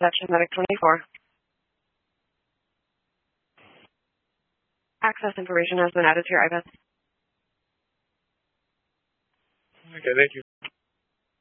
reception, Medic 24. Access information has been added to your iPad. Okay, thank you.